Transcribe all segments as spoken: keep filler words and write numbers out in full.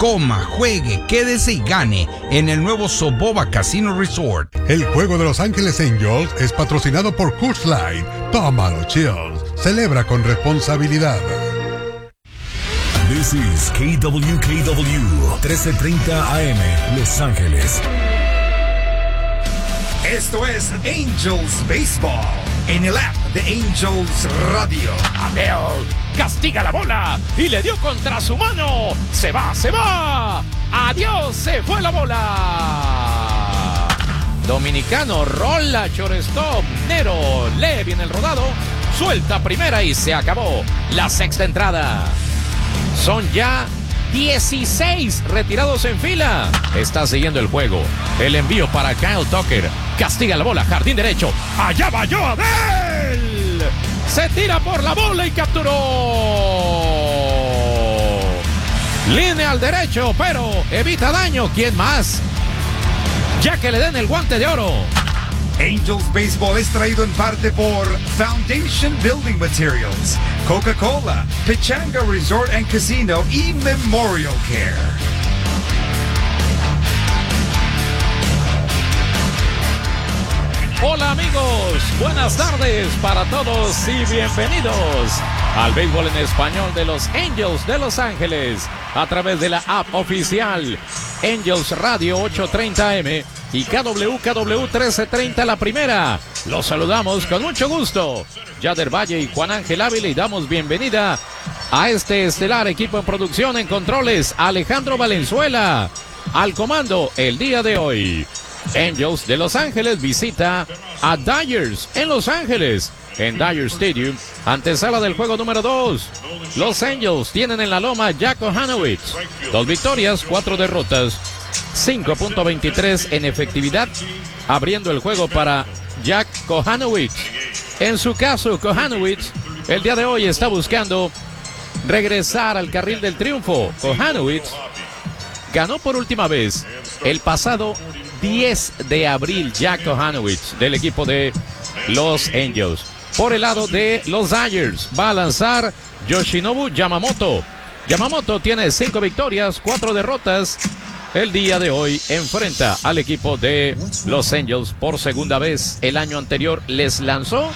Coma, juegue, quédese y gane en el nuevo Soboba Casino Resort. El juego de Los Ángeles Angels es patrocinado por Coors Light. Tómalo, chills. Celebra con responsabilidad. This is K W K W trece treinta A M Los Ángeles. Esto es Angels Baseball en el app de Angels Radio. Abel castiga la bola y le dio contra su mano. Se va, se va. Adiós, se fue la bola. Dominicano rola shortstop. Nero lee bien el rodado. Suelta primera y se acabó la sexta entrada. Son ya dieciséis retirados en fila. Está siguiendo el juego. El envío para Kyle Tucker. Castiga la bola, jardín derecho. Allá va yo, Adel. Se tira por la bola y capturó. Línea al derecho, pero evita daño. ¿Quién más? Ya que le den el guante de oro. Angels Baseball es traído en parte por Foundation Building Materials, Coca-Cola, Pechanga Resort and Casino y Memorial Care. Hola amigos, buenas tardes para todos y bienvenidos al béisbol en español de los Angels de Los Ángeles a través de la app oficial Angels Radio ochocientos treinta A M y K W K W trece treinta La Primera. Los saludamos con mucho gusto, Yader Valle y Juan Ángel Ávila, y damos bienvenida a este estelar equipo en producción. En controles, Alejandro Valenzuela. Al comando el día de hoy, Angels de Los Ángeles visita a Dodgers en Los Ángeles, en Dodger Stadium, antesala del juego número dos. Los Angels tienen en la loma Jack Kohanowitz. Dos victorias, cuatro derrotas, cinco punto veintitrés en efectividad, abriendo el juego para Jack Kohanowitz. En su caso, Kohanowitz el día de hoy está buscando regresar al carril del triunfo. Kohanowitz ganó por última vez el pasado diez de abril, Jack Kohanowitz, del equipo de los Angels. Por el lado de los Dodgers va a lanzar Yoshinobu Yamamoto. Yamamoto tiene cinco victorias, cuatro derrotas. El día de hoy enfrenta al equipo de los Angels por segunda vez. El año anterior les lanzó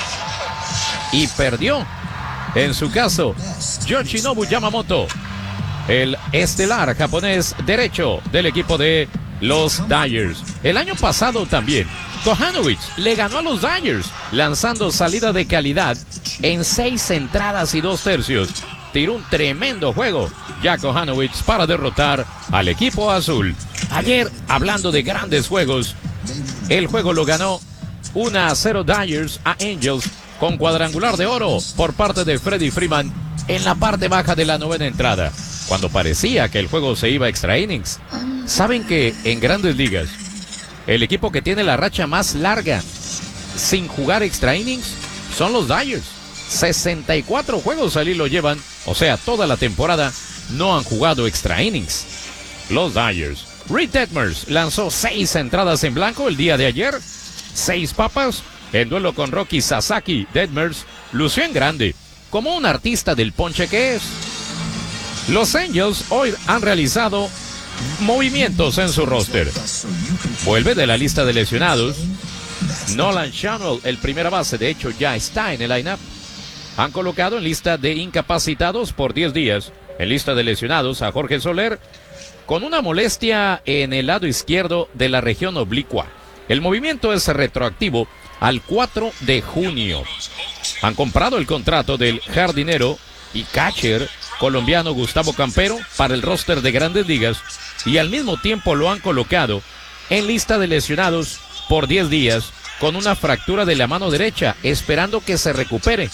y perdió. En su caso, Yoshinobu Yamamoto, el estelar japonés derecho del equipo de los Dodgers. El año pasado también Kohanowitz le ganó a los Dodgers lanzando salida de calidad en seis entradas y dos tercios. Tiró un tremendo juego Jack Kohanowitz para derrotar al equipo azul. Ayer, hablando de grandes juegos, el juego lo ganó uno a cero Dodgers a Angels con cuadrangular de oro por parte de Freddie Freeman en la parte baja de la novena entrada, cuando parecía que el juego se iba a extra innings. Saben que en Grandes Ligas, el equipo que tiene la racha más larga sin jugar extra innings son los Dodgers. sesenta y cuatro juegos al hilo llevan, o sea, toda la temporada no han jugado extra innings. Los Dodgers. Reed Detmers lanzó seis entradas en blanco el día de ayer, seis papas, en duelo con Rocky Sasaki. Detmers lució en grande, como un artista del ponche que es. Los Angels hoy han realizado movimientos en su roster. Vuelve de la lista de lesionados Nolan Schanuel, el primera base, de hecho ya está en el line-up. Han colocado en lista de incapacitados por diez días, en lista de lesionados a Jorge Soler, con una molestia en el lado izquierdo de la región oblicua. El movimiento es retroactivo al cuatro de junio. Han comprado el contrato del jardinero y catcher colombiano Gustavo Campero para el roster de Grandes Ligas, y al mismo tiempo lo han colocado en lista de lesionados por diez días con una fractura de la mano derecha, esperando que se recupere.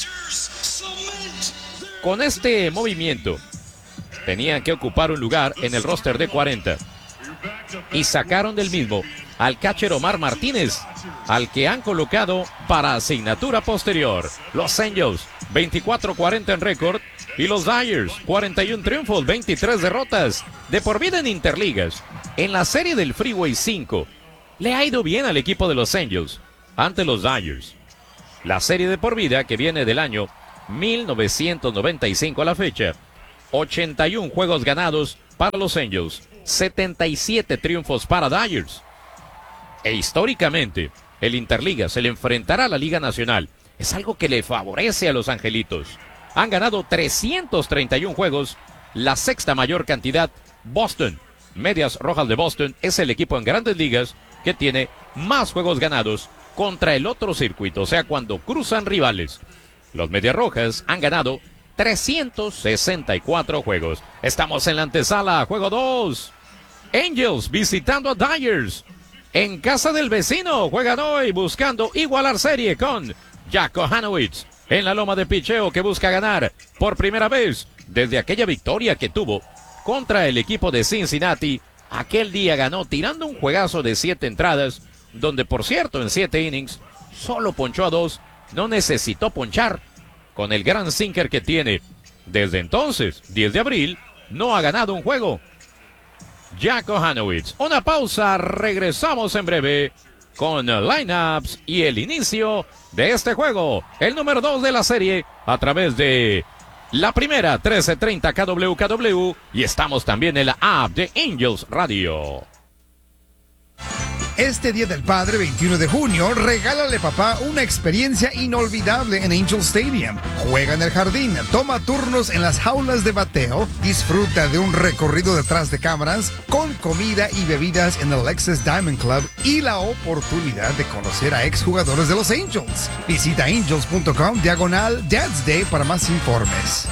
Con este movimiento tenían que ocupar un lugar en el roster de cuarenta y sacaron del mismo al catcher Omar Martínez, al que han colocado para asignatura posterior. Los Angels veinticuatro cuarenta en récord y los Dodgers cuarenta y uno triunfos, veintitrés derrotas. De por vida en Interligas, en la serie del Freeway cinco le ha ido bien al equipo de los Angels ante los Dodgers. La serie de por vida, que viene del año mil novecientos noventa y cinco a la fecha, ochenta y uno juegos ganados para los Angels, setenta y siete triunfos para Dyers. E históricamente, el Interliga se le enfrentará a la Liga Nacional. Es algo que le favorece a los Angelitos. Han ganado trescientos treinta y uno juegos, la sexta mayor cantidad. Boston, Medias Rojas de Boston, es el equipo en Grandes Ligas que tiene más juegos ganados contra el otro circuito, o sea, cuando cruzan rivales. Los Medias Rojas han ganado trescientos sesenta y cuatro juegos. Estamos en la antesala, juego dos. Angels visitando a Dyers. En casa del vecino, juegan hoy buscando igualar serie con Jack Hanowitz en la loma de picheo, que busca ganar por primera vez desde aquella victoria que tuvo contra el equipo de Cincinnati. Aquel día ganó tirando un juegazo de siete entradas, donde por cierto en siete innings solo ponchó a dos, no necesitó ponchar con el gran sinker que tiene. Desde entonces, diez de abril, no ha ganado un juego. Jack Hanowitz. Una pausa, regresamos en breve con lineups y el inicio de este juego, el número dos de la serie, a través de la primera trece treinta K W K W, y estamos también en la app de Angels Radio. Este Día del Padre, veintiuno de junio, regálale papá una experiencia inolvidable en Angel Stadium. Juega en el jardín, toma turnos en las jaulas de bateo, disfruta de un recorrido detrás de cámaras, con comida y bebidas en el Lexus Diamond Club y la oportunidad de conocer a exjugadores de los Angels. Visita angels punto com diagonal Dad's Day para más informes.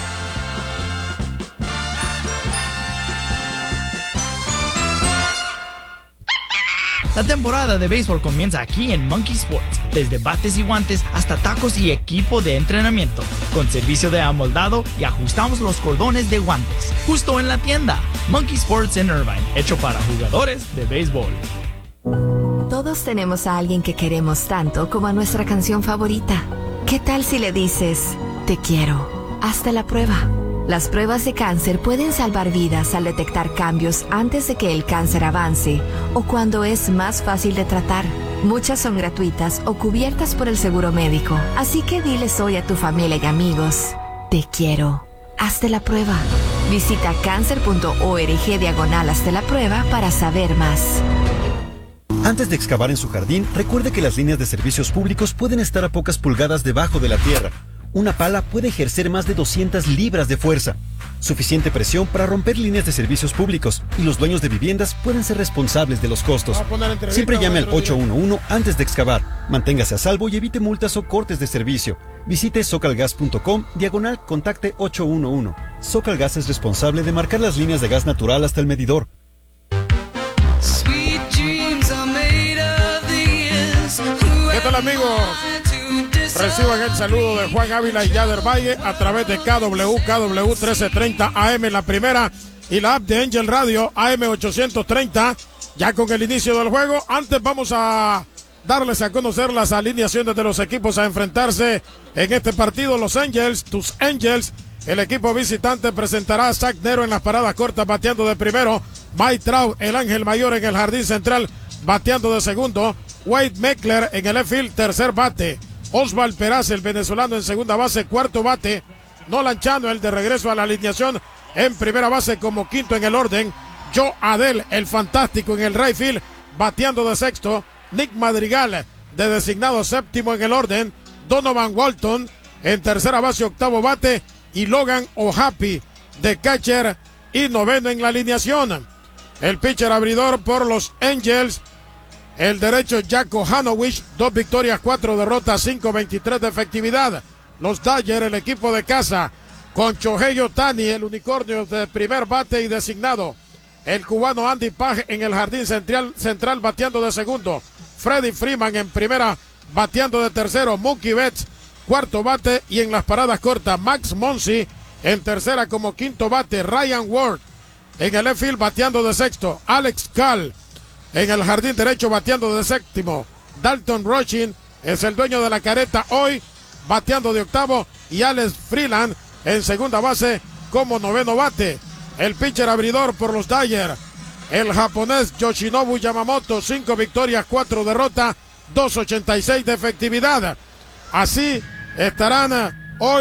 La temporada de béisbol comienza aquí en Monkey Sports, desde bates y guantes hasta tacos y equipo de entrenamiento, con servicio de amoldado y ajustamos los cordones de guantes, justo en la tienda. Monkey Sports en Irvine, hecho para jugadores de béisbol. Todos tenemos a alguien que queremos tanto como a nuestra canción favorita. ¿Qué tal si le dices, te quiero? Hazte la prueba. Las pruebas de cáncer pueden salvar vidas al detectar cambios antes de que el cáncer avance o cuando es más fácil de tratar. Muchas son gratuitas o cubiertas por el seguro médico. Así que diles hoy a tu familia y amigos, te quiero. Hazte la prueba. Visita cáncer punto org diagonal hazte la prueba para saber más. Antes de excavar en su jardín, recuerde que las líneas de servicios públicos pueden estar a pocas pulgadas debajo de la tierra. Una pala puede ejercer más de doscientas libras de fuerza, suficiente presión para romper líneas de servicios públicos, y los dueños de viviendas pueden ser responsables de los costos. Siempre llame al ocho uno uno antes de excavar. Manténgase a salvo y evite multas o cortes de servicio. Visite socalgas punto com diagonal contacte ocho uno uno. Socalgas es responsable de marcar las líneas de gas natural hasta el medidor. ¿Qué tal, amigos? Reciban el saludo de Juan Ávila y Yader Valle a través de K W K W trece treinta A M, la primera, y la app de Angel Radio A M ochocientos treinta. Ya con el inicio del juego, antes vamos a darles a conocer las alineaciones de los equipos a enfrentarse en este partido. Los Angels, tus Angels, el equipo visitante presentará a Zach Nero en las paradas cortas bateando de primero, Mike Trout, el ángel mayor, en el jardín central bateando de segundo, Wade Meckler en el left field, tercer bate, Osval Peraz, el venezolano, en segunda base, cuarto bate, Nolan Chano, el de regreso a la alineación, en primera base como quinto en el orden, Joe Adell, el fantástico, en el right field, bateando de sexto, Nick Madrigal, de designado séptimo en el orden, Donovan Walton, en tercera base, octavo bate, y Logan O'Happy, de catcher, y noveno en la alineación. El pitcher abridor por los Angels, el derecho Jack Hanowitz, dos victorias, cuatro derrotas, cinco veintitrés de efectividad. Los Dodgers, el equipo de casa, con Shohei Ohtani, el unicornio de primer bate y designado. El cubano Andy Page en el jardín central, central bateando de segundo. Freddie Freeman en primera, bateando de tercero. Mookie Betts, cuarto bate, y en las paradas cortas, Max Muncy en tercera como quinto bate. Ryan Ward en el left field bateando de sexto. Alex Call en el jardín derecho bateando de séptimo. Dalton Rushing es el dueño de la careta hoy, bateando de octavo, y Alex Freeland en segunda base como noveno bate. El pitcher abridor por los Dodgers, el japonés Yoshinobu Yamamoto, cinco victorias, cuatro derrotas, dos ochenta y seis de efectividad. Así estarán hoy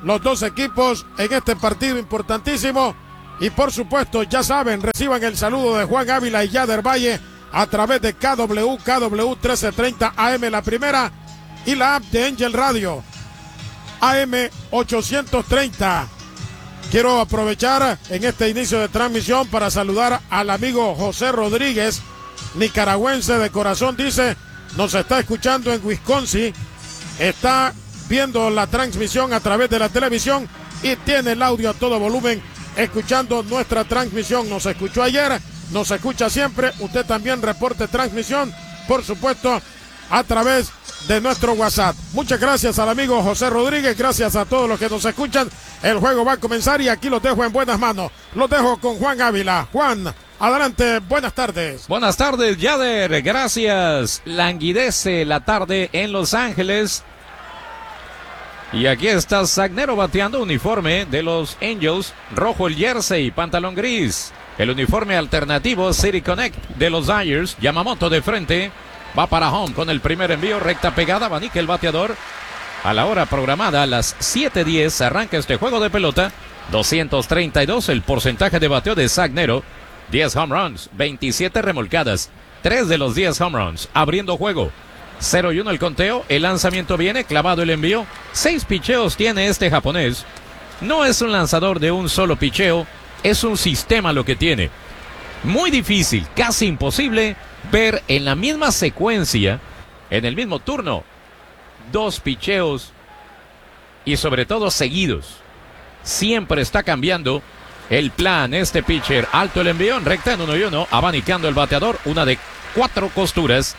los dos equipos en este partido importantísimo. Y por supuesto, ya saben, reciban el saludo de Juan Ávila y Yader Valle a través de K W, K W trece treinta A M la primera y la app de Angel Radio A M ochocientos treinta. Quiero aprovechar en este inicio de transmisión para saludar al amigo José Rodríguez, nicaragüense de corazón, dice, nos está escuchando en Wisconsin, está viendo la transmisión a través de la televisión y tiene el audio a todo volumen escuchando nuestra transmisión. Nos escuchó ayer, nos escucha siempre. Usted también reporte transmisión, por supuesto, a través de nuestro WhatsApp. Muchas gracias al amigo José Rodríguez, gracias a todos los que nos escuchan. El juego va a comenzar y aquí los dejo en buenas manos. Los dejo con Juan Ávila. Juan, adelante, buenas tardes. Buenas tardes, Yader, gracias. Languidece la tarde en Los Ángeles. Y aquí está Zagnero bateando, uniforme de los Angels, rojo el jersey, pantalón gris. El uniforme alternativo City Connect de los Dyers, Yamamoto de frente, va para home con el primer envío, recta pegada, abanica el bateador. A la hora programada, a las siete diez, arranca este juego de pelota. doscientos treinta y dos el porcentaje de bateo de Zagnero. diez home runs, veintisiete remolcadas. tres de los diez home runs, abriendo juego. cero y uno el conteo, el lanzamiento viene, clavado el envío. seis picheos tiene este japonés. No es un lanzador de un solo picheo, es un sistema lo que tiene. Muy difícil, casi imposible, ver en la misma secuencia, en el mismo turno, dos picheos y sobre todo seguidos. Siempre está cambiando el plan este pitcher. Alto el envío, en recta en uno y uno, abanicando el bateador, una de cuatro costuras.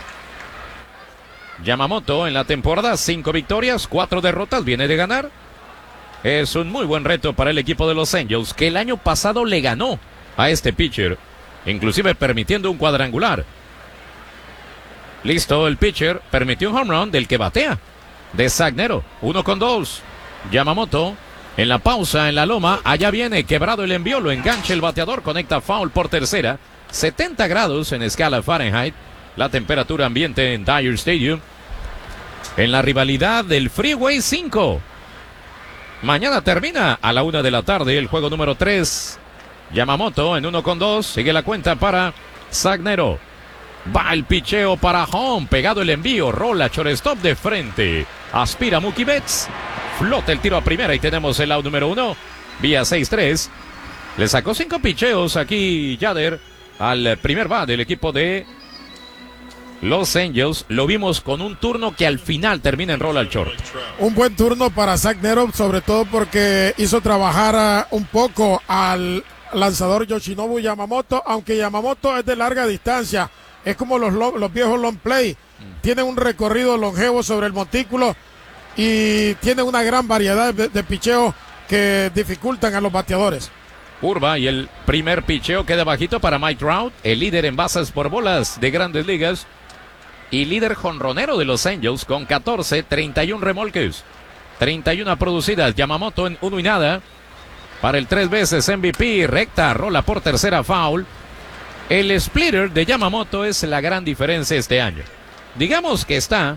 Yamamoto en la temporada, cinco victorias, cuatro derrotas, viene de ganar. Es un muy buen reto para el equipo de los Angels, que el año pasado le ganó a este pitcher, inclusive permitiendo un cuadrangular. Listo, el pitcher permitió un home run del que batea, de Zagnero, uno con dos. Yamamoto en la pausa, en la loma, allá viene, quebrado el envío, lo engancha el bateador, conecta foul por tercera, setenta grados en escala Fahrenheit. La temperatura ambiente en Dyer Stadium. En la rivalidad del Freeway cinco. Mañana termina a la una de la tarde el juego número tres. Yamamoto en uno con dos. Sigue la cuenta para Zagnero. Va el picheo para home. Pegado el envío. Rola shortstop de frente. Aspira Mookie Betts. Flota el tiro a primera y tenemos el out número uno. Vía seis tres. Le sacó cinco picheos aquí Yader al primer bat del equipo de Los Angels. Lo vimos con un turno que al final termina en roll al short. Un buen turno para Zagnero, sobre todo porque hizo trabajar uh, un poco al lanzador Yoshinobu Yamamoto, aunque Yamamoto es de larga distancia. Es como los, los viejos long play. Mm. Tiene un recorrido longevo sobre el montículo y tiene una gran variedad de, de picheos que dificultan a los bateadores. Curva y el primer picheo queda bajito para Mike Trout, el líder en bases por bolas de Grandes Ligas y líder jonronero de los Angels con catorce, treinta y uno remolques, treinta y uno producidas. Yamamoto en uno y nada para el tres veces M V P, recta, rola por tercera, foul. El splitter de Yamamoto es la gran diferencia este año. Digamos que está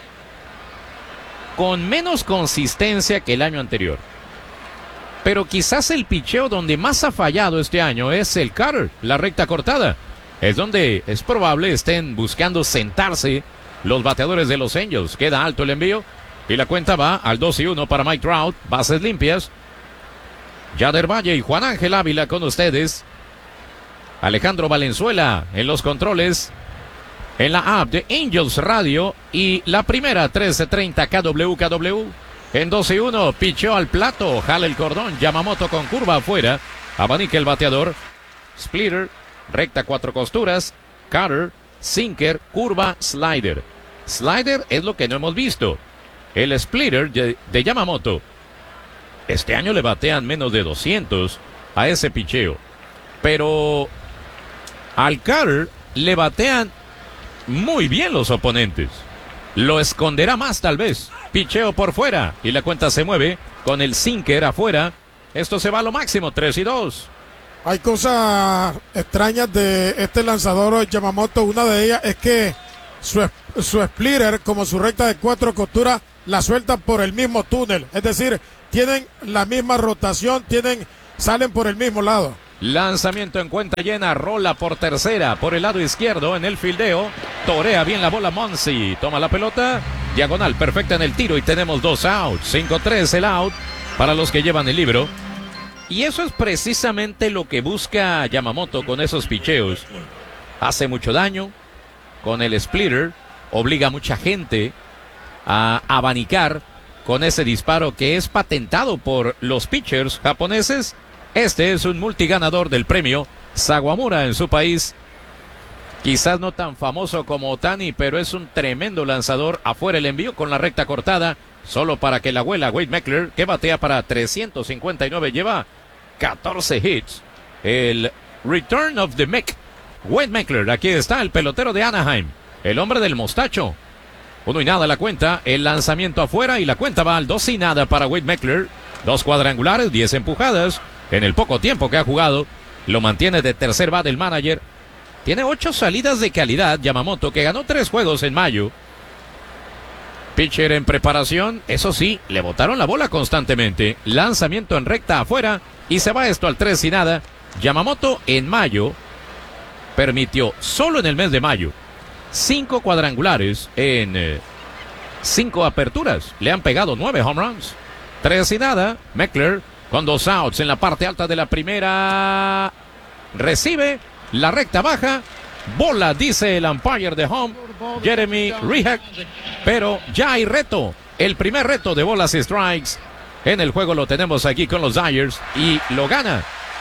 con menos consistencia que el año anterior. Pero quizás el picheo donde más ha fallado este año es el cutter, la recta cortada. Es donde es probable estén buscando sentarse los bateadores de los Angels. Queda alto el envío y la cuenta va al dos y uno para Mike Trout. Bases limpias. Yader Valle y Juan Ángel Ávila con ustedes. Alejandro Valenzuela en los controles. En la app de Angels Radio y la primera trece treinta K W K W. En dos y uno, picheo al plato, jala el cordón, Yamamoto con curva afuera, abanica el bateador, splitter, recta cuatro costuras, cutter, sinker, curva, slider. Slider es lo que no hemos visto. El splitter de, de Yamamoto, este año le batean menos de doscientos a ese picheo, pero al cutter le batean muy bien los oponentes. Lo esconderá más tal vez. Picheo por fuera y la cuenta se mueve con el sinker afuera. Esto se va a lo máximo, tres y dos. Hay cosas extrañas de este lanzador Yamamoto. Una de ellas es que su, su splitter, como su recta de cuatro costuras, la sueltan por el mismo túnel. Es decir, tienen la misma rotación, tienen, salen por el mismo lado. Lanzamiento en cuenta llena, rola por tercera, por el lado izquierdo en el fildeo. Torea bien la bola Monsi, toma la pelota, diagonal perfecta en el tiro y tenemos dos outs. cinco tres el out para los que llevan el libro. Y eso es precisamente lo que busca Yamamoto con esos picheos. Hace mucho daño con el splitter, obliga a mucha gente a abanicar con ese disparo que es patentado por los pitchers japoneses. Este es un multiganador del premio Sawamura en su país. Quizás no tan famoso como Otani, pero es un tremendo lanzador. Afuera el envío con la recta cortada, solo para que la abuela Wade Meckler, que batea para trescientos cincuenta y nueve, lleva catorce hits. El return of the Mech. Wade Meckler, aquí está el pelotero de Anaheim, el hombre del mostacho. Uno y nada la cuenta, el lanzamiento afuera y la cuenta va al dos y nada para Wade Meckler. Dos cuadrangulares, diez empujadas. En el poco tiempo que ha jugado, lo mantiene de tercer bat el manager. Tiene ocho salidas de calidad Yamamoto, que ganó tres juegos en mayo. Pitcher en preparación, eso sí, le botaron la bola constantemente. Lanzamiento en recta afuera y se va esto al tres y nada. Yamamoto en mayo permitió, solo en el mes de mayo, cinco cuadrangulares en eh, cinco aperturas. Le han pegado nueve home runs. Tres y nada, Meckler con dos outs en la parte alta de la primera. Recibe la recta baja. Bola, dice el umpire de home, Jeremy Rehak. Pero ya hay reto. El primer reto de bolas y strikes en el juego lo tenemos aquí con los Dyers. Y lo gana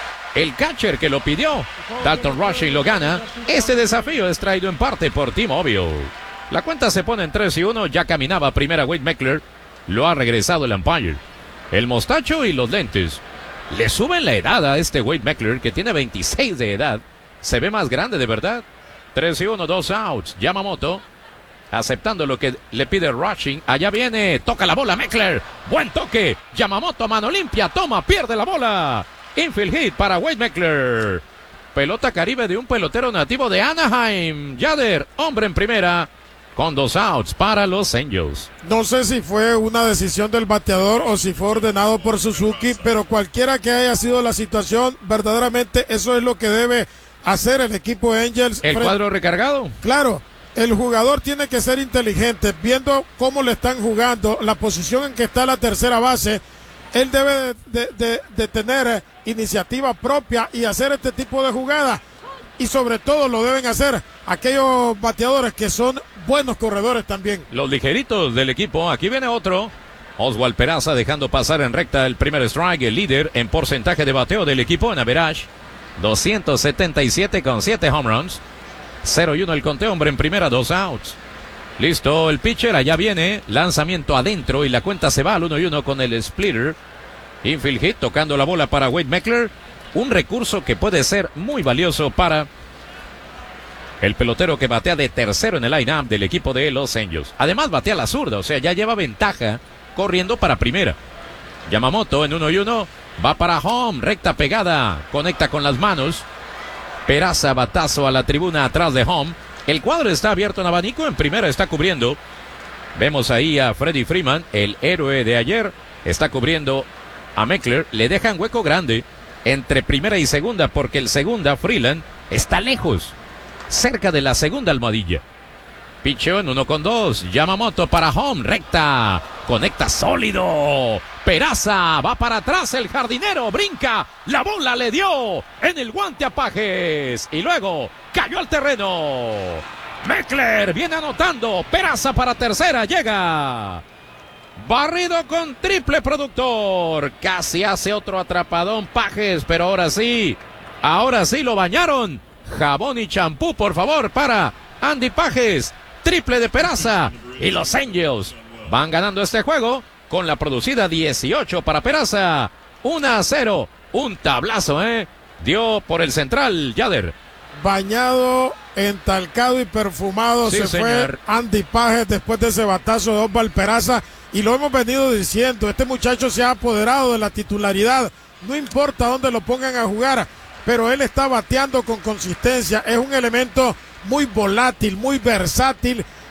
el catcher que lo pidió. Dalton Rushing lo gana. Este desafío es traído en parte por T-Mobile. La cuenta se pone en tres y uno. Ya caminaba primera Wade Meckler. Lo ha regresado el umpire. El mostacho y los lentes le suben la edad a este Wade Meckler, que tiene veintiséis de edad. Se ve más grande de verdad. tres y uno, dos outs. Yamamoto aceptando lo que le pide Rushing. Allá viene, toca la bola Meckler. Buen toque. Yamamoto, mano limpia, toma, pierde la bola. Infield hit para Wade Meckler. Pelota caribe de un pelotero nativo de Anaheim. Yader, hombre en primera, con dos outs para los Angels. No sé si fue una decisión del bateador o si fue ordenado por Suzuki, pero cualquiera que haya sido la situación, verdaderamente eso es lo que debe hacer el equipo de Angels. ¿El cuadro recargado? Claro, el jugador tiene que ser inteligente, viendo cómo le están jugando, la posición en que está la tercera base. Él debe de, de, de, de tener iniciativa propia y hacer este tipo de jugadas. Y sobre todo lo deben hacer aquellos bateadores que son buenos corredores también. Los ligeritos del equipo. Aquí viene otro. Oswald Peraza dejando pasar en recta el primer strike. El líder en porcentaje de bateo del equipo en average. doscientos setenta y siete con siete home runs. cero y uno el conteo, hombre en primera, dos outs. Listo el pitcher, allá viene. Lanzamiento adentro y la cuenta se va al uno y uno con el splitter. Infield hit, tocando la bola para Wade Meckler. Un recurso que puede ser muy valioso para el pelotero que batea de tercero en el line-up del equipo de Los Angels. Además batea la zurda, o sea, ya lleva ventaja corriendo para primera. Yamamoto en uno y uno, va para home, recta pegada, conecta con las manos. Peraza, batazo a la tribuna atrás de home. El cuadro está abierto en abanico, en primera está cubriendo. Vemos ahí a Freddie Freeman, el héroe de ayer, está cubriendo a Meckler. Le dejan hueco grande entre primera y segunda, porque el segunda, Freeland, está lejos, cerca de la segunda almohadilla. Picheo en uno con dos. Yamamoto para home, recta, conecta sólido. Peraza va para atrás, el jardinero brinca, la bola le dio en el guante a Pajes y luego cayó al terreno. Meckler viene anotando. Peraza para tercera, llega. Barrido con triple productor. Casi hace otro atrapadón Pajes, pero ahora sí, ahora sí lo bañaron. Jabón y champú, por favor, para Andy Pajes. Triple de Peraza. Y los Angels van ganando este juego con la producida dieciocho para Peraza. uno a cero. Un tablazo, ¿eh? Dio por el central, Yader. Bañado, entalcado y perfumado sí, se señor. fue Andy Pajes después de ese batazo de Oswald Peraza. Y lo hemos venido diciendo, este muchacho se ha apoderado de la titularidad. No importa dónde lo pongan a jugar, pero él está bateando con consistencia. Es un elemento muy volátil, muy versátil,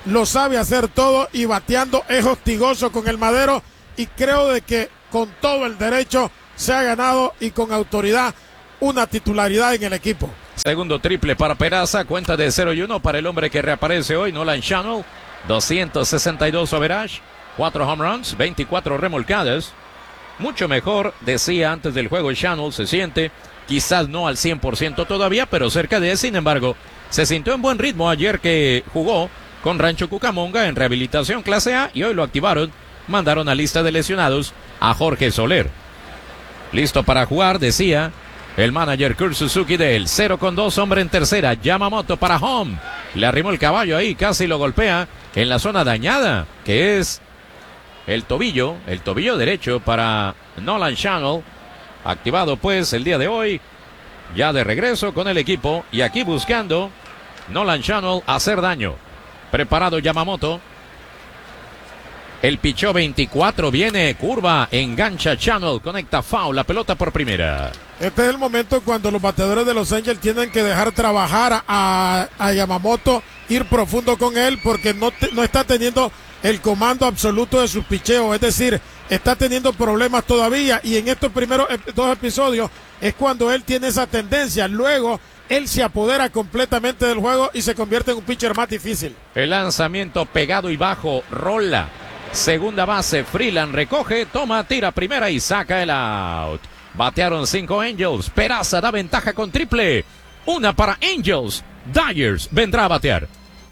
lo sabe hacer todo y bateando es hostigoso con el madero y creo de que con todo el derecho se ha ganado y con autoridad una titularidad en el equipo. Segundo triple para Peraza, cuenta de cero y uno para el hombre que reaparece hoy, Nolan Schanuel, doscientos sesenta y dos average, cuatro home runs, veinticuatro remolcadas. Mucho mejor, decía antes del juego, Schanuel se siente, quizás no al cien por ciento todavía, pero cerca de, sin embargo, se sintió en buen ritmo ayer que jugó con Rancho Cucamonga en rehabilitación clase A y hoy lo activaron, mandaron a lista de lesionados a Jorge Soler. Listo para jugar, decía el manager Kurt Suzuki del cero con dos, hombre en tercera, Yamamoto para home. Le arrimó el caballo ahí, casi lo golpea en la zona dañada, que es el tobillo, el tobillo derecho para Nolan Schanuel. Activado pues el día de hoy, ya de regreso con el equipo y aquí buscando Nolan Schanuel hacer daño. Preparado Yamamoto. El pichó veinticuatro, viene curva, engancha Schanuel, conecta foul, la pelota por primera. Este es el momento cuando los bateadores de Los Angels tienen que dejar trabajar a, a Yamamoto, ir profundo con él porque no, te, no está teniendo el comando absoluto de sus picheos, es decir, está teniendo problemas todavía y en estos primeros dos episodios es cuando él tiene esa tendencia, luego él se apodera completamente del juego y se convierte en un pitcher más difícil. El lanzamiento pegado y bajo, rola. Segunda base, Freeland recoge, toma, tira primera y saca el out. Batearon cinco Angels, Peraza da ventaja con triple. Una para Angels, Dyers vendrá a batear.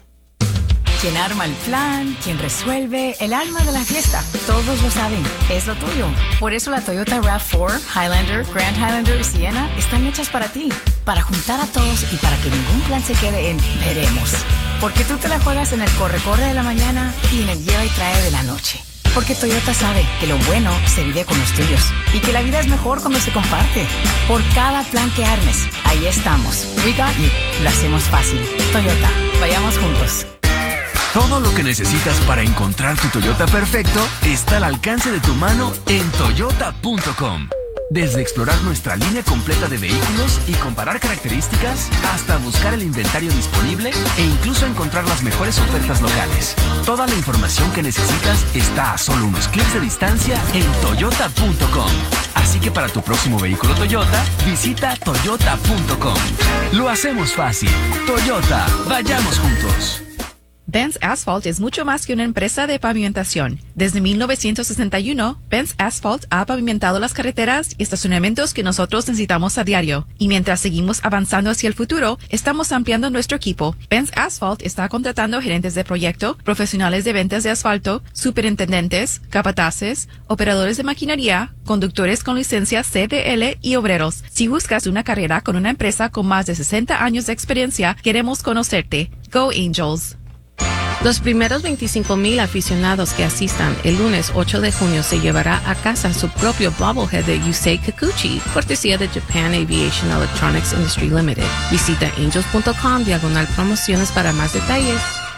Quien arma el plan, quien resuelve, el alma de la fiesta. Todos lo saben, es lo tuyo. Por eso la Toyota RAV cuatro, Highlander, Grand Highlander y Sienna están hechas para ti. Para juntar a todos y para que ningún plan se quede en veremos. Porque tú te la juegas en el corre-corre de la mañana y en el lleva y trae de la noche. Porque Toyota sabe que lo bueno se vive con los tuyos y que la vida es mejor cuando se comparte. Por cada plan que armes, ahí estamos. We got you. Lo hacemos fácil. Toyota, vayamos juntos. Todo lo que necesitas para encontrar tu Toyota perfecto está al alcance de tu mano en toyota punto com. Desde explorar nuestra línea completa de vehículos y comparar características, hasta buscar el inventario disponible e incluso encontrar las mejores ofertas locales. Toda la información que necesitas está a solo unos clics de distancia en toyota punto com. Así que para tu próximo vehículo Toyota, visita toyota punto com. Lo hacemos fácil. Toyota, vayamos juntos. Benz Asphalt es mucho más que una empresa de pavimentación. Desde mil novecientos sesenta y uno, Benz Asphalt ha pavimentado las carreteras y estacionamientos que nosotros necesitamos a diario. Y mientras seguimos avanzando hacia el futuro, estamos ampliando nuestro equipo. Benz Asphalt está contratando gerentes de proyecto, profesionales de ventas de asfalto, superintendentes, capataces, operadores de maquinaria, conductores con licencia C D L y obreros. Si buscas una carrera con una empresa con más de sesenta años de experiencia, queremos conocerte. Go Angels! Los primeros veinticinco mil aficionados que asistan el lunes ocho de junio se llevará a casa su propio bobblehead de Yusei Kikuchi, cortesía de Japan Aviation Electronics Industry Limited. Visita angels punto com diagonal promociones para más detalles.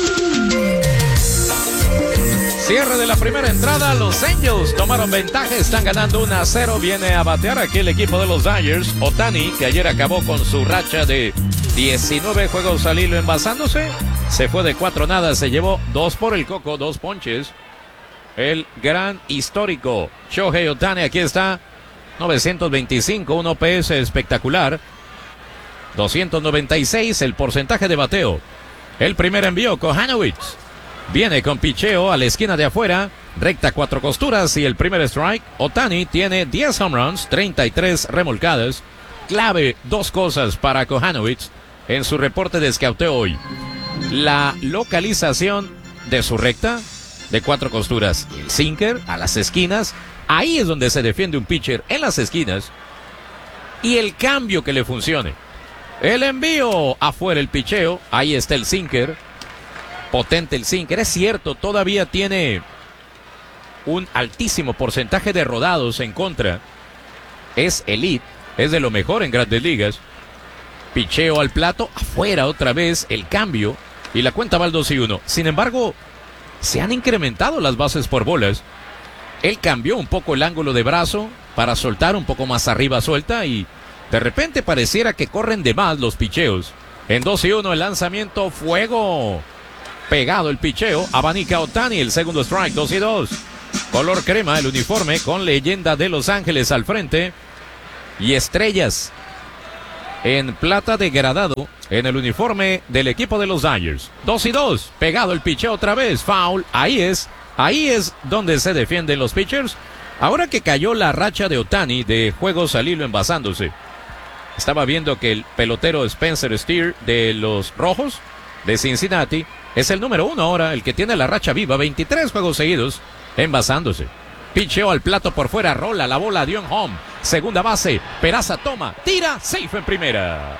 Cierre de la primera entrada, los Angels tomaron ventaja, están ganando uno a cero, viene a batear aquí el equipo de los Dyers, Ohtani, que ayer acabó con su racha de diecinueve juegos al hilo envasándose, se fue de cuatro nada, se llevó dos por el coco, dos ponches, el gran histórico Shohei Ohtani, aquí está, novecientos veinticinco, un O P S espectacular, doscientos noventa y seis el porcentaje de bateo, el primer envío, Kohanowitz. Viene con picheo a la esquina de afuera, recta cuatro costuras y el primer strike. Ohtani tiene diez home runs, treinta y tres remolcadas. Clave, dos cosas para Kohanowitz en su reporte de escauteo hoy. La localización de su recta de cuatro costuras. El sinker a las esquinas. Ahí es donde se defiende un pitcher, en las esquinas. Y el cambio que le funcione. El envío afuera, el picheo. Ahí está el sinker. Potente el sinker, es cierto, todavía tiene un altísimo porcentaje de rodados en contra. Es elite, es de lo mejor en Grandes Ligas. Picheo al plato, afuera otra vez, el cambio y la cuenta va al dos y uno. Sin embargo, se han incrementado las bases por bolas. Él cambió un poco el ángulo de brazo para soltar un poco más arriba suelta y de repente pareciera que corren de más los picheos. En dos y uno el lanzamiento, fuego. pegado el picheo, abanica Ohtani, el segundo strike, dos y dos. Color crema el uniforme con leyenda de Los Ángeles al frente y estrellas en plata degradado en el uniforme del equipo de los Dodgers. Dos y dos, pegado el picheo otra vez, foul, ahí es, ahí es donde se defienden los pitchers. Ahora que cayó la racha de Ohtani de juegos al hilo envasándose, estaba viendo que el pelotero Spencer Steer de los Rojos de Cincinnati es el número uno ahora, el que tiene la racha viva, veintitrés juegos seguidos envasándose. Picheo al plato por fuera, rola la bola, dio en home. Segunda base, Peraza toma, tira, safe en primera.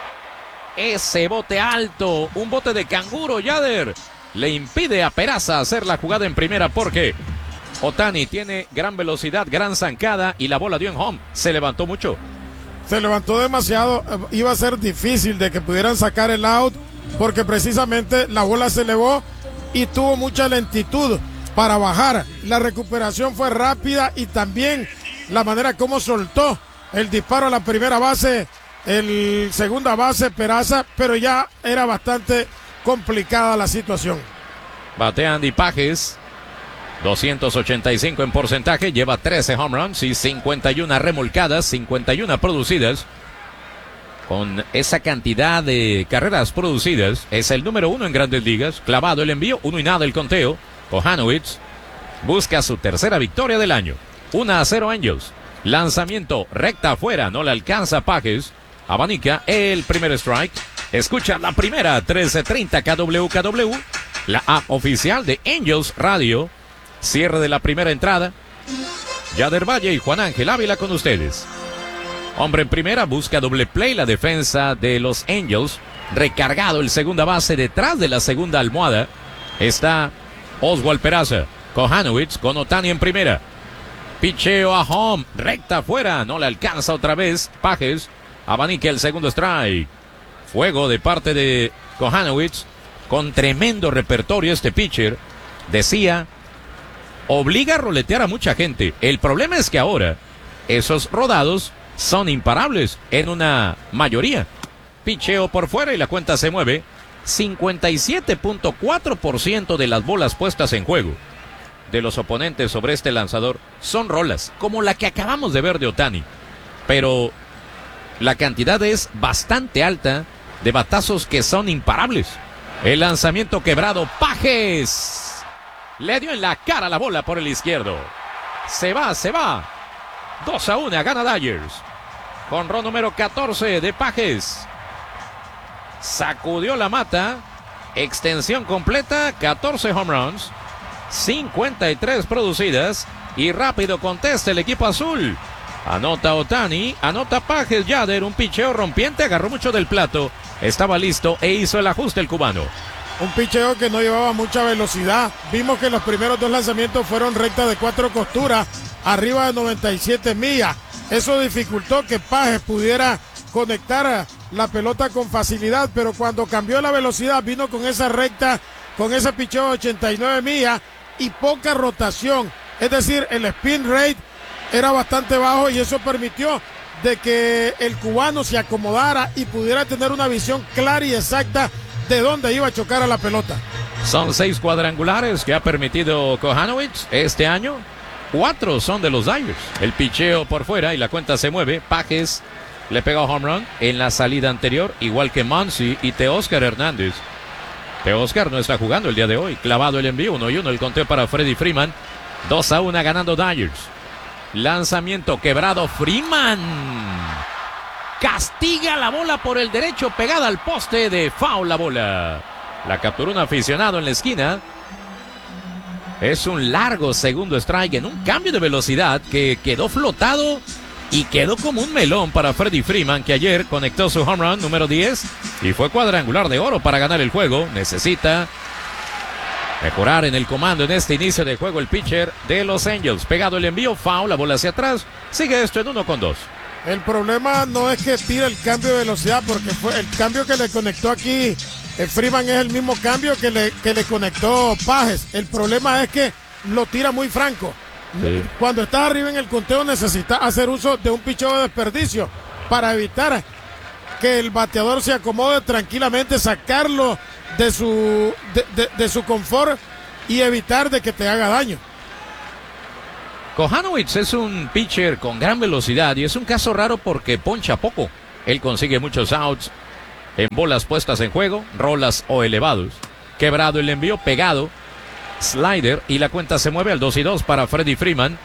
Ese bote alto, un bote de canguro, Yader, le impide a Peraza hacer la jugada en primera porque Ohtani tiene gran velocidad, gran zancada y la bola dio en home. Se levantó mucho. Se levantó demasiado, iba a ser difícil de que pudieran sacar el out porque precisamente la bola se elevó y tuvo mucha lentitud para bajar. La recuperación fue rápida y también la manera como soltó el disparo a la primera base, el segunda base Peraza, pero ya era bastante complicada la situación. Batea Andy Pages, doscientos ochenta y cinco en porcentaje, lleva trece home runs y cincuenta y una remolcadas, cincuenta y una producidas. Con esa cantidad de carreras producidas, es el número uno en Grandes Ligas. Clavado el envío, uno y nada el conteo. Kohanowitz busca su tercera victoria del año. uno a cero Angels. Lanzamiento recta afuera, no le alcanza Pages. Abanica el primer strike. Escucha la primera, trece treinta K W K W. La app oficial de Angels Radio. Cierre de la primera entrada. Yader Valle y Juan Ángel Ávila con ustedes. Hombre en primera, busca doble play la defensa de los Angels. Recargado el segunda base detrás de la segunda almohada. Está Oswald Peraza. Kohanowitz con Ohtani en primera. Picheo a home, recta afuera, no le alcanza otra vez. Pages, abanica el segundo strike. Fuego de parte de Kohanowitz, con tremendo repertorio este pitcher. Decía, obliga a roletear a mucha gente. El problema es que ahora esos rodados son imparables en una mayoría. Picheo por fuera y la cuenta se mueve. cincuenta y siete punto cuatro por ciento de las bolas puestas en juego de los oponentes sobre este lanzador son rolas, como la que acabamos de ver de Ohtani. Pero la cantidad es bastante alta de batazos que son imparables. El lanzamiento quebrado, Pages le dio en la cara la bola por el izquierdo. Se va, se va. dos a uno, gana Dodgers. Jonrón número catorce de Pages. Sacudió la mata. Extensión completa, catorce home runs, cincuenta y tres producidas. Y rápido contesta el equipo azul. Anota Ohtani, anota Pages. Yader, un picheo rompiente, agarró mucho del plato. Estaba listo e hizo el ajuste el cubano. Un picheo que no llevaba mucha velocidad. Vimos que los primeros dos lanzamientos fueron rectas de cuatro costuras, arriba de noventa y siete millas. Eso dificultó que Pages pudiera conectar la pelota con facilidad, pero cuando cambió la velocidad vino con esa recta, con ese picheo de ochenta y nueve millas y poca rotación. Es decir, el spin rate era bastante bajo y eso permitió de que el cubano se acomodara y pudiera tener una visión clara y exacta de dónde iba a chocar a la pelota. Son seis cuadrangulares que ha permitido Kohanowitz este año. Cuatro son de los Dodgers. El picheo por fuera y la cuenta se mueve. Pages le pegó home run en la salida anterior, igual que Muncy y Teóscar Hernández. Teóscar no está jugando el día de hoy. Clavado el envío, uno y uno el conteo para Freddie Freeman. dos a uno ganando Dodgers. Lanzamiento quebrado, Freeman castiga la bola por el derecho, pegada al poste, de foul la bola. La capturó un aficionado en la esquina. Es un largo segundo strike en un cambio de velocidad que quedó flotado y quedó como un melón para Freddie Freeman, que ayer conectó su home run número diez y fue cuadrangular de oro para ganar el juego. Necesita mejorar en el comando en este inicio de juego el pitcher de los Angels. Pegado el envío, foul, la bola hacia atrás. Sigue esto en uno con dos. El problema no es que tire el cambio de velocidad, porque fue el cambio que le conectó aquí el Freeman es el mismo cambio que le, que le conectó Pages. El problema es que lo tira muy franco. Sí. Cuando estás arriba en el conteo necesitas hacer uso de un picheo de desperdicio para evitar que el bateador se acomode tranquilamente, sacarlo de su, de, de, de su confort y evitar de que te haga daño. Kohanowitz es un pitcher con gran velocidad y es un caso raro porque poncha poco. Él consigue muchos outs en bolas puestas en juego, rolas o elevados. Quebrado el envío, pegado, slider y la cuenta se mueve al dos y dos para Freddie Freeman.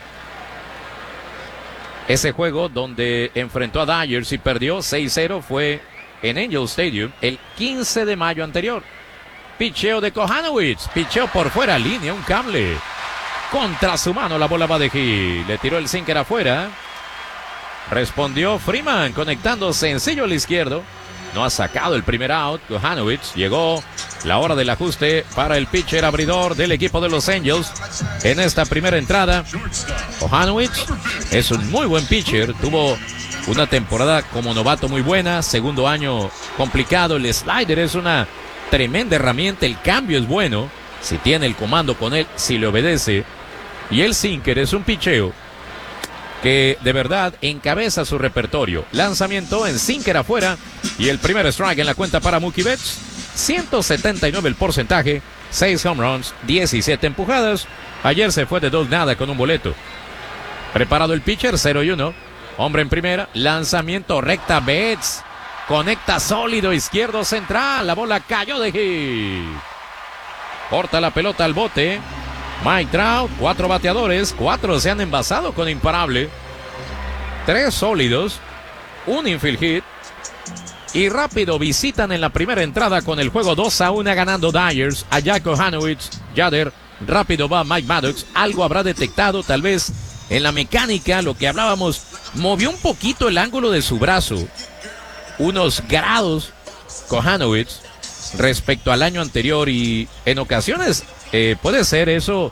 Ese juego donde enfrentó a Dyers y perdió seis cero fue en Angel Stadium el quince de mayo anterior. Picheo de Kohanowitz, picheo por fuera, línea, un cable. Contra su mano la bola va de Gil. Le tiró el sinker afuera. Respondió Freeman conectando sencillo al izquierdo. No ha sacado el primer out. Kohanowitz. Llegó la hora del ajuste para el pitcher abridor del equipo de los Angels. En esta primera entrada, Kohanowitz es un muy buen pitcher. Tuvo una temporada como novato muy buena. Segundo año complicado. El slider es una tremenda herramienta. El cambio es bueno. Si tiene el comando con él, si le obedece. Y el sinker es un picheo que de verdad encabeza su repertorio. Lanzamiento en sinker afuera y el primer strike en la cuenta para Mookie Betts. ciento setenta y nueve el porcentaje, seis home runs, diecisiete empujadas. Ayer se fue de dos nada con un boleto. Preparado el pitcher, cero y uno. Hombre en primera, lanzamiento recta Betts. Conecta sólido izquierdo central. La bola cayó de hit. Corta la pelota al bote. Mike Trout, cuatro bateadores, cuatro se han envasado con imparable. Tres sólidos, un infield hit. Y rápido visitan en la primera entrada con el juego dos a uno ganando Dyers. Allá Kohanowitz, Yader, rápido va Mike Maddox. Algo habrá detectado tal vez en la mecánica, lo que hablábamos. Movió un poquito el ángulo de su brazo. Unos grados Kohanowitz respecto al año anterior y en ocasiones eh, puede ser eso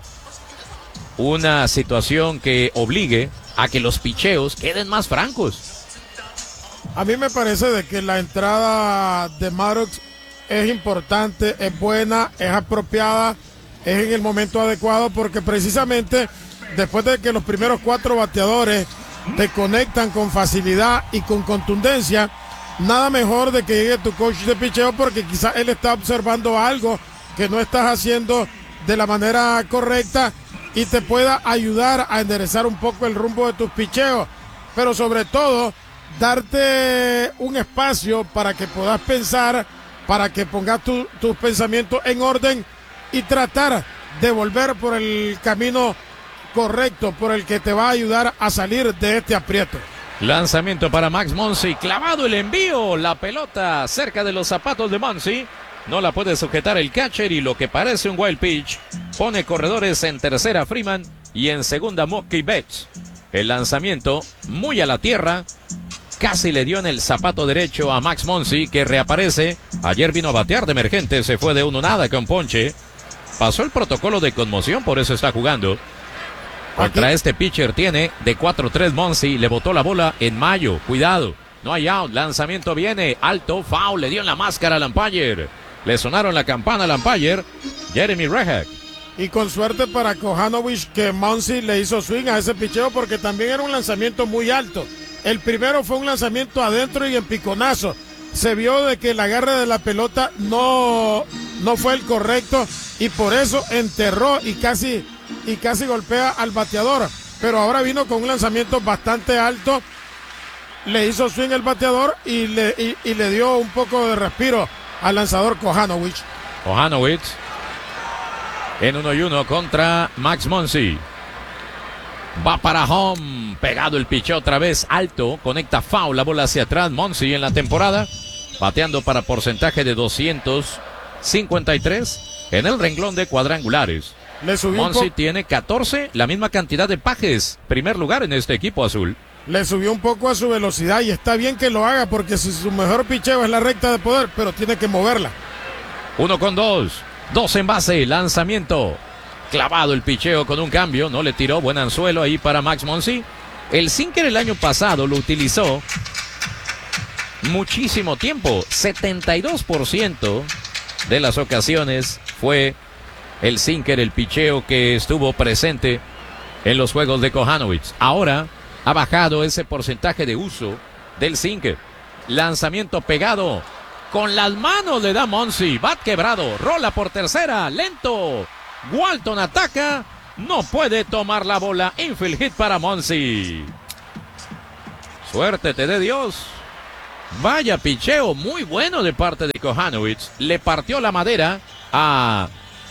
una situación que obligue a que los picheos queden más francos. A mí me parece de que la entrada de Maddox es importante, es buena, es apropiada, es en el momento adecuado porque precisamente después de que los primeros cuatro bateadores te conectan con facilidad y con contundencia, nada mejor de que llegue tu coach de picheo porque quizás él está observando algo que no estás haciendo de la manera correcta y te pueda ayudar a enderezar un poco el rumbo de tus picheos, pero sobre todo darte un espacio para que puedas pensar, para que pongas tu, tus pensamientos en orden y tratar de volver por el camino correcto, por el que te va a ayudar a salir de este aprieto. Lanzamiento para Max Muncy, clavado el envío, la pelota cerca de los zapatos de Muncy. No la puede sujetar el catcher y lo que parece un wild pitch pone corredores en tercera Freeman y en segunda Mookie Betts. El lanzamiento muy a la tierra, casi le dio en el zapato derecho a Max Muncy que reaparece. Ayer vino a batear de emergente, se fue de uno nada con ponche. Pasó el protocolo de conmoción, por eso está jugando. Contra Aquí. Este pitcher tiene de cuatro tres Muncy, le botó la bola en mayo, cuidado, no hay out, lanzamiento viene, alto, foul, le dio en la máscara al umpire. Le sonaron la campana al umpire, Jeremy Rehak. Y con suerte para Kohanowitz que Muncy le hizo swing a ese picheo porque también era un lanzamiento muy alto. El primero fue un lanzamiento adentro y en piconazo. Se vio de que el agarre de la pelota no, no fue el correcto y por eso enterró y casi, y casi golpea al bateador. Pero ahora vino con un lanzamiento bastante alto. Le hizo swing el bateador y le, y, y le dio un poco de respiro al lanzador Kohanowitz. Kohanowitz en uno y uno contra Max Muncy. Va para home, pegado el picheo otra vez, alto, conecta foul, la bola hacia atrás. Muncy en la temporada, bateando para porcentaje de doscientos cincuenta y tres en el renglón de cuadrangulares. Muncy tiene catorce, la misma cantidad de pajes, primer lugar en este equipo azul. Le subió un poco a su velocidad y está bien que lo haga porque si su mejor picheo es la recta de poder, pero tiene que moverla. Uno con dos, dos en base, lanzamiento. Clavado el picheo con un cambio, no le tiró, buen anzuelo ahí para Max Muncy. El sinker el año pasado lo utilizó muchísimo tiempo, setenta y dos por ciento de las ocasiones fue el sinker, el picheo que estuvo presente en los juegos de Kohanowitz. Ahora ha bajado ese porcentaje de uso del sinker. Lanzamiento pegado, Con las manos le da Muncy. Bat quebrado. Rola por tercera. Lento. Walton ataca. No puede tomar la bola. Infield hit para Muncy. Suerte te dé Dios. Vaya picheo muy bueno de parte de Kohanowitz. Le partió la madera a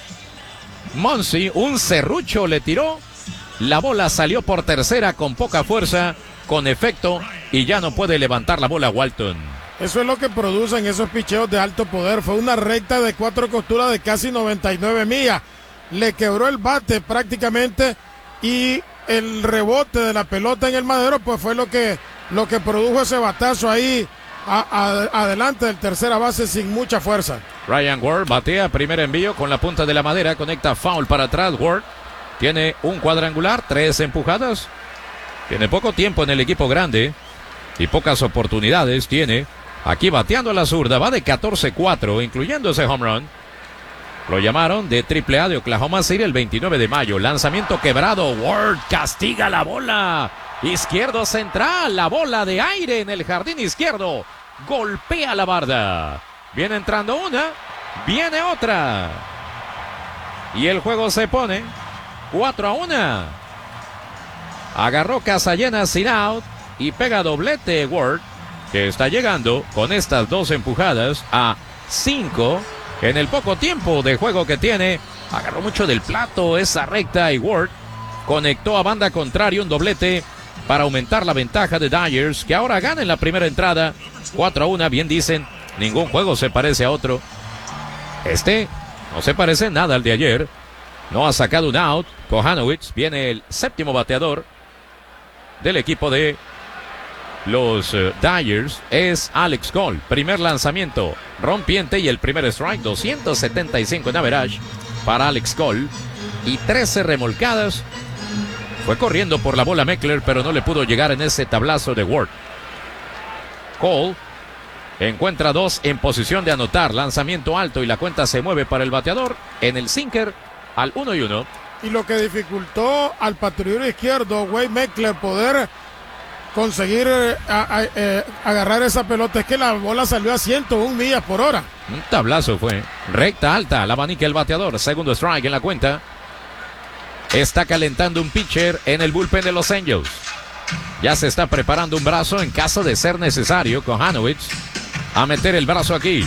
Muncy. Un serrucho le tiró. La bola salió por tercera con poca fuerza, con efecto, y ya no puede levantar la bola Walton. Eso es lo que producen esos picheos de alto poder. Fue una recta de cuatro costuras de casi noventa y nueve millas. Le quebró el bate prácticamente y el rebote de la pelota en el madero pues fue lo que, lo que produjo ese batazo ahí a, a, adelante del tercera base sin mucha fuerza. Ryan Ward batea primer envío con la punta de la madera, conecta foul para atrás. Ward tiene un cuadrangular, tres empujadas. Tiene poco tiempo en el equipo grande y pocas oportunidades tiene. Aquí bateando a la zurda, va de catorce cuatro, incluyendo ese home run. Lo llamaron de triple A de Oklahoma City el veintinueve de mayo. Lanzamiento quebrado. Ward castiga la bola. Izquierdo central. La bola de aire en el jardín izquierdo. Golpea la barda. Viene entrando una. Viene otra. Y el juego se pone cuatro a uno. Agarró casa llena sin out. Y pega doblete Ward, que está llegando con estas dos empujadas a cinco. En el poco tiempo de juego que tiene, agarró mucho del plato esa recta y Ward conectó a banda contraria un doblete para aumentar la ventaja de Dyers, que ahora gana en la primera entrada, cuatro a uno, bien dicen, ningún juego se parece a otro. Este no se parece nada al de ayer, no ha sacado un out. Kohanowitz, viene el séptimo bateador del equipo de los uh, Dyers, es Alex Cole. Primer lanzamiento rompiente y el primer strike, doscientos setenta y cinco en average para Alex Cole y trece remolcadas. Fue corriendo por la bola Meckler, pero no le pudo llegar en ese tablazo de Ward. Cole encuentra dos en posición de anotar, lanzamiento alto y la cuenta se mueve para el bateador en el sinker al uno y uno. Y lo que dificultó al patrullero izquierdo Wade Meckler poder conseguir eh, a, a, eh, agarrar esa pelota es que la bola salió a ciento una millas por hora. Un tablazo fue. Recta alta, la abanica el bateador. Segundo strike en la cuenta. Está calentando un pitcher en el bullpen de los Angels. Ya se está preparando un brazo en caso de ser necesario. Kohanowitz a meter el brazo aquí.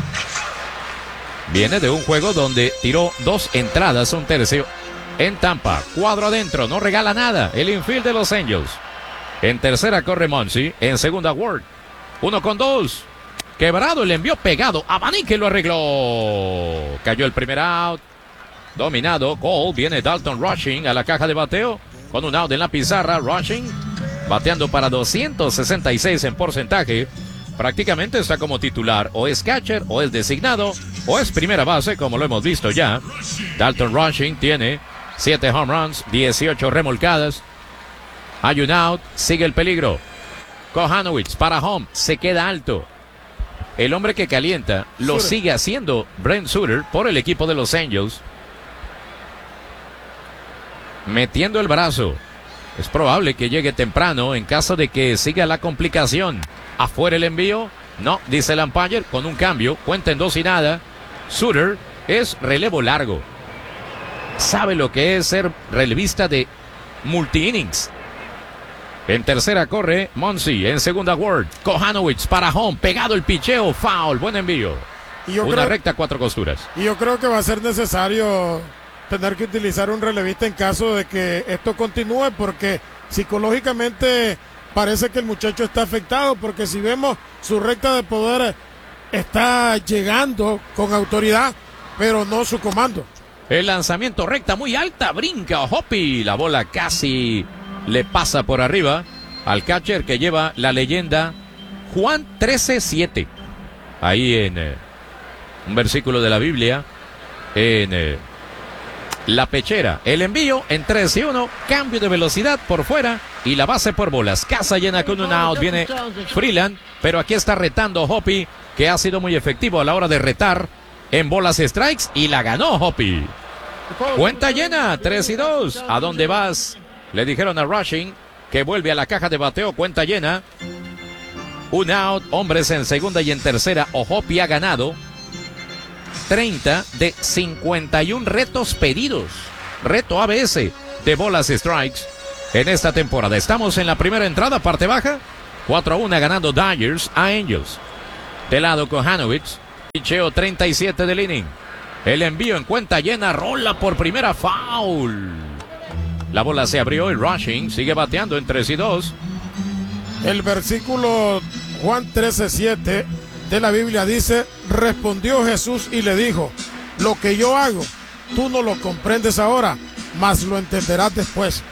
Viene de un juego donde tiró dos entradas, un tercio en Tampa. Cuadro adentro, no regala nada. El infield de los Angels. En tercera corre Muncy, en segunda Ward. Uno con dos. Quebrado, el envió pegado. Abanique lo arregló. Cayó el primer out. Dominado. Cole. Viene Dalton Rushing a la caja de bateo. Con un out en la pizarra. Rushing bateando para doscientos sesenta y seis en porcentaje. Prácticamente está como titular. O es catcher, o es designado, o es primera base, como lo hemos visto ya. Dalton Rushing tiene siete home runs, dieciocho remolcadas. Hay un out, sigue el peligro. Kohanowitz para home, se queda alto. El hombre que calienta lo Sutter. Sigue haciendo Brent Sutter por el equipo de los Angels. Metiendo el brazo. Es probable que llegue temprano en caso de que siga la complicación. Afuera el envío. No, dice el umpire, con un cambio. Cuenta en dos y nada. Sutter es relevo largo. Sabe lo que es ser relevista de multi-innings. En tercera corre Muncy, en segunda Ward. Kohanowitz para home, pegado el picheo, foul, buen envío. Y yo Una creo, recta, cuatro costuras. Y yo creo que va a ser necesario tener que utilizar un relevista en caso de que esto continúe, porque psicológicamente parece que el muchacho está afectado, porque si vemos su recta de poder está llegando con autoridad, pero no su comando. El lanzamiento recta muy alta, brinca Hoppy, la bola casi le pasa por arriba al catcher que lleva la leyenda Juan trece siete. Ahí en eh, un versículo de la Biblia, en eh, la pechera. El envío en tres y uno, cambio de velocidad por fuera y la base por bolas. Casa llena con un out, viene Freeland, pero aquí está retando Hoppy, que ha sido muy efectivo a la hora de retar en bolas strikes y la ganó Hoppy. Cuenta llena, tres y dos. ¿A dónde vas? Le dijeron a Rushing que vuelve a la caja de bateo, cuenta llena. un out, hombres en segunda y en tercera. Ohopi ha ganado treinta de cincuenta y uno retos pedidos. Reto A B S de bolas y strikes en esta temporada. Estamos en la primera entrada, parte baja. cuatro a uno ganando Dodgers a Angels. De lado Kohanowitz. Picheo treinta y siete del inning. El envío en cuenta llena. Rola por primera, foul. La bola se abrió y Rushing sigue bateando en tres y dos. El versículo Juan trece siete de la Biblia dice: respondió Jesús y le dijo, lo que yo hago, tú no lo comprendes ahora, mas lo entenderás después.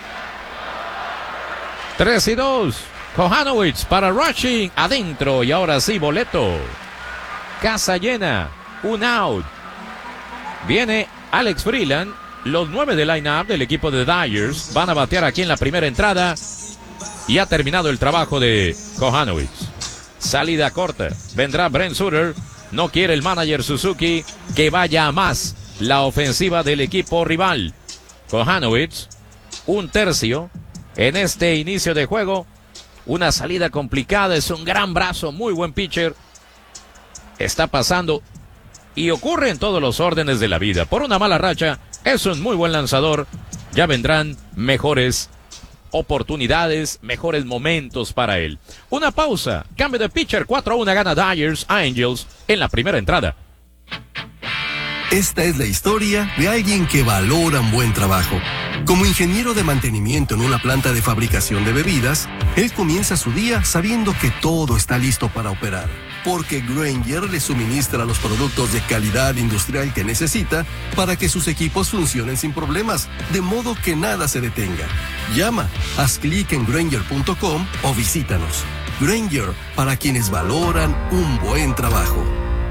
tres y dos. Kohanowitz para Rushing, adentro, y ahora sí, boleto. Casa llena, un out. Viene Alex Freeland. Los nueve de line-up del equipo de Dodgers van a batear aquí en la primera entrada. Y ha terminado el trabajo de Kohanowitz. Salida corta. Vendrá Brent Suter. No quiere el manager Suzuki que vaya a más la ofensiva del equipo rival. Kohanowitz, un tercio en este inicio de juego. Una salida complicada. Es un gran brazo. Muy buen pitcher. Está pasando y ocurre en todos los órdenes de la vida. Por una mala racha, es un muy buen lanzador. Ya vendrán mejores oportunidades, mejores momentos para él. Una pausa, cambio de pitcher, cuatro a uno gana Dodgers a Angels en la primera entrada. Esta es la historia de alguien que valora un buen trabajo. Como ingeniero de mantenimiento en una planta de fabricación de bebidas, él comienza su día sabiendo que todo está listo para operar, porque Grainger le suministra los productos de calidad industrial que necesita para que sus equipos funcionen sin problemas, de modo que nada se detenga. Llama, haz clic en Grainger punto com o visítanos. Grainger, para quienes valoran un buen trabajo.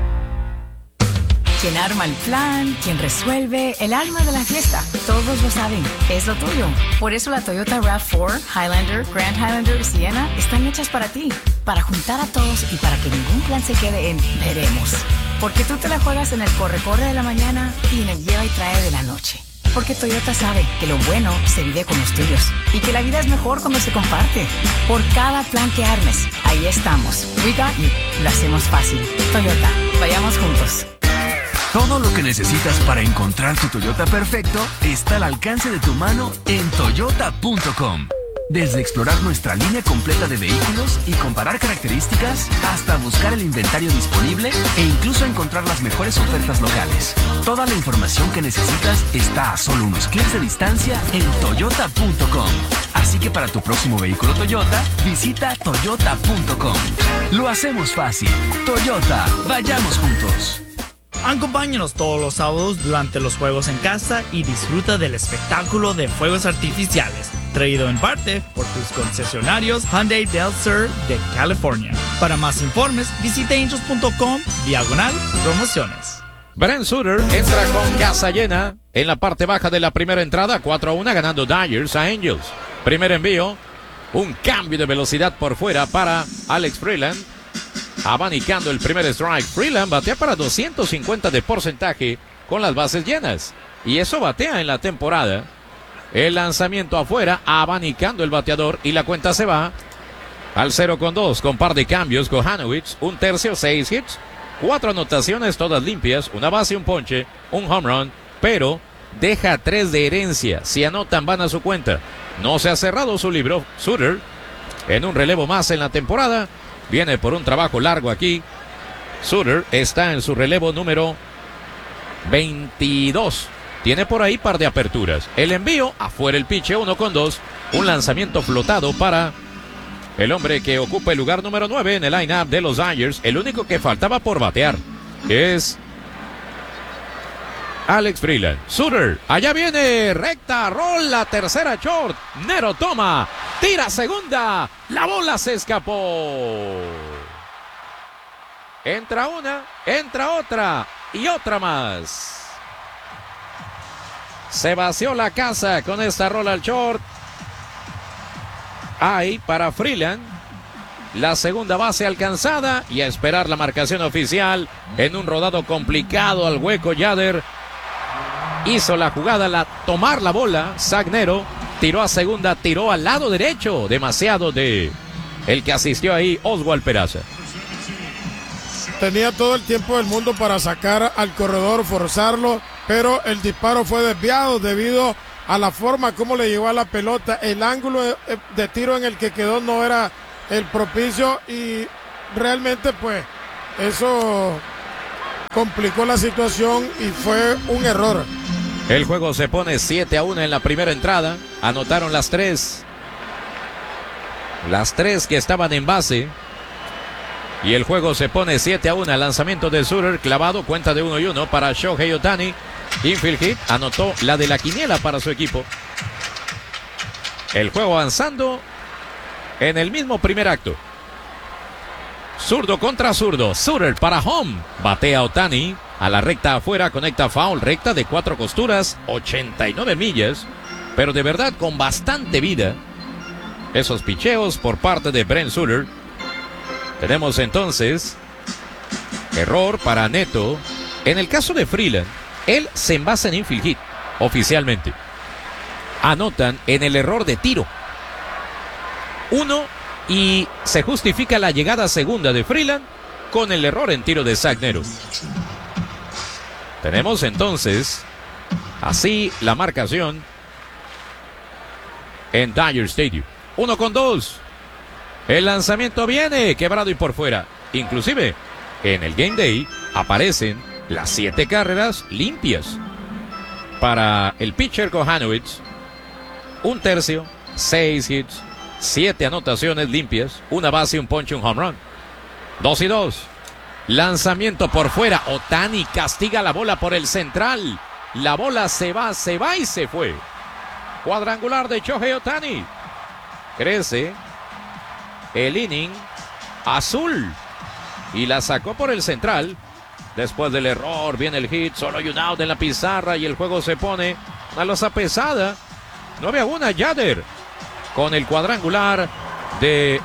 Quien arma el plan, quien resuelve, el alma de la fiesta. Todos lo saben, es lo tuyo. Por eso la Toyota RAV cuatro, Highlander, Grand Highlander y Sienna están hechas para ti. Para juntar a todos y para que ningún plan se quede en veremos. Porque tú te la juegas en el corre-corre de la mañana y en el lleva y trae de la noche. Porque Toyota sabe que lo bueno se vive con los tuyos y que la vida es mejor cuando se comparte. Por cada plan que armes, ahí estamos. We got you. Lo hacemos fácil. Toyota, vayamos juntos. Todo lo que necesitas para encontrar tu Toyota perfecto está al alcance de tu mano en toyota punto com. Desde explorar nuestra línea completa de vehículos y comparar características, hasta buscar el inventario disponible e incluso encontrar las mejores ofertas locales. Toda la información que necesitas está a solo unos clics de distancia en toyota punto com. Así que para tu próximo vehículo Toyota, visita toyota punto com. Lo hacemos fácil. Toyota, vayamos juntos. Acompáñanos todos los sábados durante los juegos en casa y disfruta del espectáculo de fuegos artificiales, traído en parte por tus concesionarios Hyundai Del Sur de California. Para más informes, visita angels punto com diagonal promociones. Brent Suter entra con casa llena en la parte baja de la primera entrada, cuatro a uno ganando Dodgers a Angels. Primer envío, un cambio de velocidad por fuera para Alex Freeland. Abanicando el primer strike. Freeland batea para doscientos cincuenta de porcentaje con las bases llenas. Y eso batea en la temporada. El lanzamiento afuera, abanicando el bateador y la cuenta se va al cero con dos con par de cambios. Kohanowitz, un tercio, seis hits, cuatro anotaciones, todas limpias, una base, un ponche, un home run, pero deja tres de herencia. Si anotan van a su cuenta. No se ha cerrado su libro. Suter en un relevo más en la temporada. Viene por un trabajo largo aquí. Suter está en su relevo número veintidós. Tiene por ahí par de aperturas. El envío, afuera el piche, uno con dos. Un lanzamiento flotado para el hombre que ocupa el lugar número nueve en el line-up de los Dodgers. El único que faltaba por batear es Alex Freeland. Suter, allá viene, recta, rola, tercera short. Nero toma, tira segunda. La bola se escapó. Entra una, entra otra y otra más. Se vació la casa con esta rola al short. Ahí para Freeland. La segunda base alcanzada y a esperar la marcación oficial en un rodado complicado al hueco. Yader hizo la jugada, la tomar la bola. Zach Nero tiró a segunda, tiró al lado derecho. Demasiado de el que asistió ahí, Oswald Peraza. Tenía todo el tiempo del mundo para sacar al corredor, forzarlo, pero el disparo fue desviado debido a la forma como le llegó a la pelota. El ángulo de tiro en el que quedó no era el propicio y realmente pues eso complicó la situación y fue un error. El juego se pone siete a uno en la primera entrada. Anotaron las tres. Las tres que estaban en base. Y el juego se pone siete a uno. Lanzamiento de Suter, clavado, cuenta de uno y uno para Shohei Ohtani. Infield hit, anotó la de la quiniela para su equipo. El juego avanzando en el mismo primer acto. Zurdo contra zurdo. Suter para home. Batea Ohtani a la recta afuera. Conecta foul. Recta de cuatro costuras. ochenta y nueve millas. Pero de verdad con bastante vida. Esos picheos por parte de Brent Suter. Tenemos entonces error para Neto. En el caso de Freeland, él se envasa en infield hit oficialmente. Anotan en el error de tiro. Uno, y se justifica la llegada segunda de Freeland con el error en tiro de Zach Neto. Tenemos entonces así la marcación en Dodger Stadium. Uno con dos. El lanzamiento viene quebrado y por fuera. Inclusive en el Game Day aparecen las siete carreras limpias para el pitcher Kohanowitz. Un tercio, seis hits, siete anotaciones limpias, una base, un ponche, un home run. Dos y dos. Lanzamiento por fuera. Ohtani castiga la bola por el central. La bola se va, se va y se fue. Cuadrangular de Shohei Ohtani. Crece el inning azul y la sacó por el central. Después del error viene el hit, solo hay un out en la pizarra y el juego se pone a losa pesada. nueve a uno. Yader con el cuadrangular de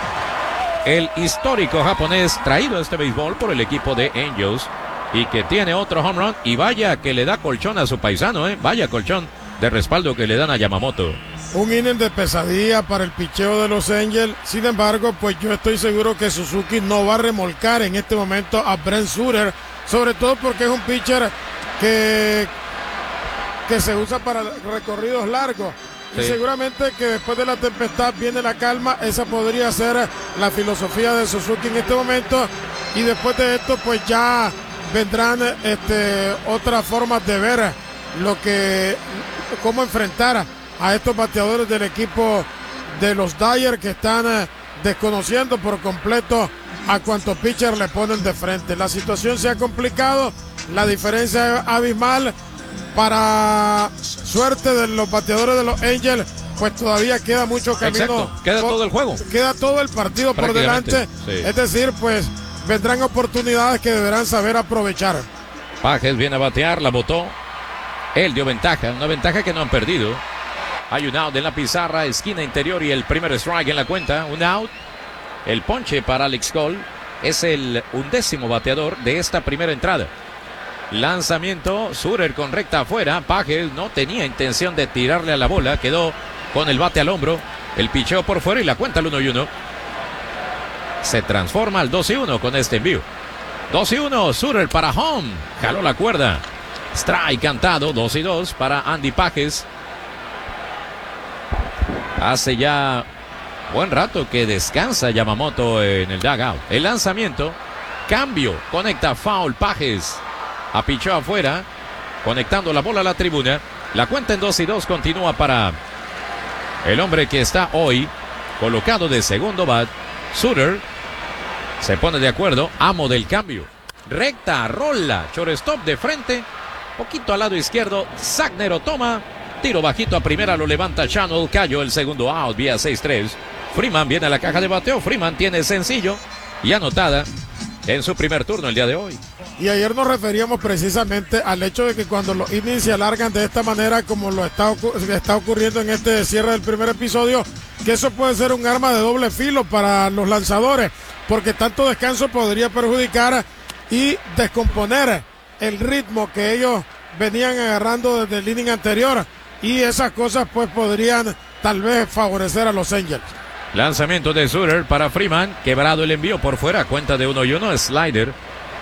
el histórico japonés traído a este béisbol por el equipo de Angels y que tiene otro home run y vaya que le da colchón a su paisano, ¿eh? Vaya colchón de respaldo que le dan a Yamamoto. Un inning de pesadilla para el picheo de los Angels. Sin embargo, pues yo estoy seguro que Suzuki no va a remolcar en este momento a Brent Suter, sobre todo porque es un pitcher que, que se usa para recorridos largos. Sí. Y seguramente que después de la tempestad viene la calma. Esa podría ser la filosofía de Suzuki en este momento. Y después de esto, pues ya vendrán este, otras formas de ver lo que, cómo enfrentar a estos bateadores del equipo de los Dodgers que están eh, desconociendo por completo a cuantos pitchers le ponen de frente. La situación se ha complicado, la diferencia es abismal. Para suerte de los bateadores de los Angels, pues todavía queda mucho camino. Exacto. Queda por, todo el juego. Queda todo el partido por delante. Sí. Es decir, pues vendrán oportunidades que deberán saber aprovechar. Pajes viene a batear, la botó. Él dio ventaja, una ventaja que no han perdido. Hay un out en la pizarra, esquina interior y el primer strike en la cuenta. Un out. El ponche para Alex Cole. Es el undécimo bateador de esta primera entrada. Lanzamiento, Suter con recta afuera. Pajes no tenía intención de tirarle a la bola. Quedó con el bate al hombro. El picheo por fuera y la cuenta al uno y uno. Se transforma al dos y uno con este envío. dos y uno, Suter para home. Jaló la cuerda. Strike cantado, dos y dos para Andy Pajes. Hace ya buen rato que descansa Yamamoto en el dugout. El lanzamiento, cambio, conecta foul Pajes. Apichó afuera, conectando la bola a la tribuna. La cuenta en dos y dos continúa para el hombre que está hoy colocado de segundo bat. Suter se pone de acuerdo, amo del cambio. Recta, rola, shortstop de frente, poquito al lado izquierdo. Zach Neto toma, tiro bajito a primera, lo levanta Channel, cayó el segundo out vía seis tres. Freeman viene a la caja de bateo. Freeman tiene sencillo y anotada en su primer turno el día de hoy. Y ayer nos referíamos precisamente al hecho de que cuando los innings se alargan de esta manera como lo está, está ocurriendo en este cierre del primer episodio, que eso puede ser un arma de doble filo para los lanzadores, porque tanto descanso podría perjudicar y descomponer el ritmo que ellos venían agarrando desde el inning anterior, y esas cosas pues podrían tal vez favorecer a los Angels. Lanzamiento de Sutter para Freeman. Quebrado el envío por fuera. Cuenta de uno y uno. Slider.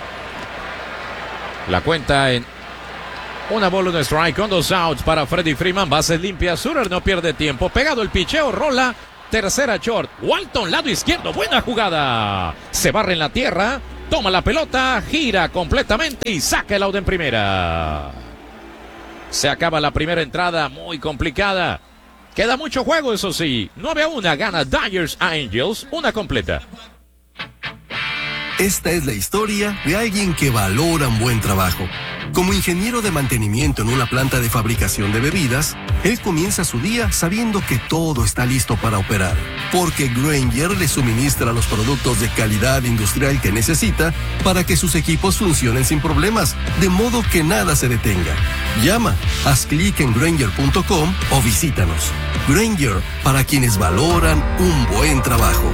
La cuenta en una bola, un strike con dos outs para Freddie Freeman. Bases limpias. Sutter no pierde tiempo. Pegado el picheo. Rola. Tercera short. Walton, lado izquierdo. Buena jugada. Se barre en la tierra. Toma la pelota. Gira completamente y saca el out en primera. Se acaba la primera entrada. Muy complicada. Queda mucho juego, eso sí. nueve a uno gana Dodgers a Angels. Una completa. Esta es la historia de alguien que valora un buen trabajo. Como ingeniero de mantenimiento en una planta de fabricación de bebidas, él comienza su día sabiendo que todo está listo para operar, porque Grainger le suministra los productos de calidad industrial que necesita para que sus equipos funcionen sin problemas, de modo que nada se detenga. Llama, haz clic en Grainger punto com o visítanos. Grainger, para quienes valoran un buen trabajo.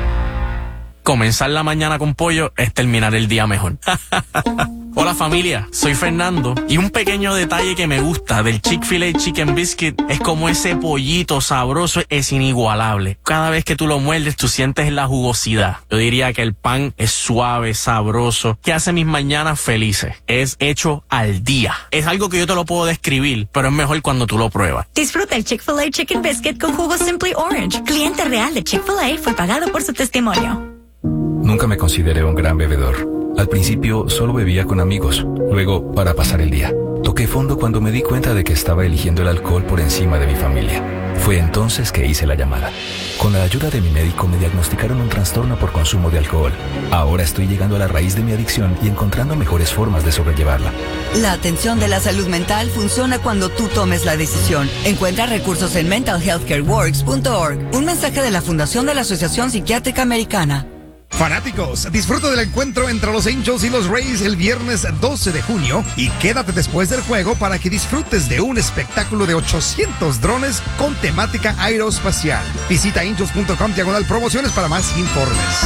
Comenzar la mañana con pollo es terminar el día mejor. Hola familia, soy Fernando y un pequeño detalle que me gusta del Chick-fil-A Chicken Biscuit es como ese pollito sabroso es inigualable. Cada vez que tú lo muerdes tú sientes la jugosidad. Yo diría que el pan es suave, sabroso, que hace mis mañanas felices. Es hecho al día. Es algo que yo te lo puedo describir, pero es mejor cuando tú lo pruebas. Disfruta el Chick-fil-A Chicken Biscuit con jugo Simply Orange. Cliente real de Chick-fil-A fue pagado por su testimonio. Nunca me consideré un gran bebedor. Al principio solo bebía con amigos, luego para pasar el día. Toqué fondo cuando me di cuenta de que estaba eligiendo el alcohol por encima de mi familia. Fue entonces que hice la llamada. Con la ayuda de mi médico me diagnosticaron un trastorno por consumo de alcohol. Ahora estoy llegando a la raíz de mi adicción y encontrando mejores formas de sobrellevarla. La atención de la salud mental funciona cuando tú tomes la decisión. Encuentra recursos en mental health care works punto org. Un mensaje de la Fundación de la Asociación Psiquiátrica Americana. Fanáticos, disfruta del encuentro entre los Angels y los Rays el viernes doce de junio y quédate después del juego para que disfrutes de un espectáculo de ochocientos drones con temática aeroespacial. Visita angels punto com diagonal promociones para más informes.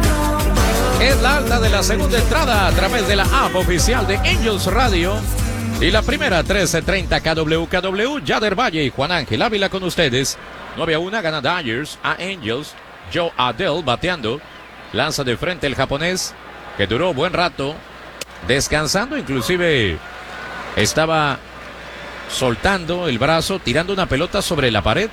Es la alta de la segunda entrada a través de la app oficial de Angels Radio. Y la primera, trece treinta K W K W, Yader Valle y Juan Ángel Ávila con ustedes. nueve a uno gana Dodgers a Angels. Joe Adell bateando. Lanza de frente el japonés, que duró buen rato, descansando, inclusive estaba soltando el brazo, tirando una pelota sobre la pared.